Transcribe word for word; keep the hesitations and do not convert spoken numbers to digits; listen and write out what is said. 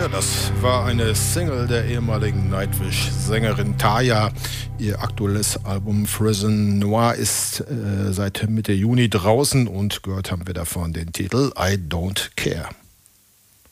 das war eine Single der ehemaligen Nightwish-Sängerin Taya. Ihr aktuelles Album Frozen Noir ist äh, seit Mitte Juni draußen und gehört haben wir davon den Titel I Don't Care.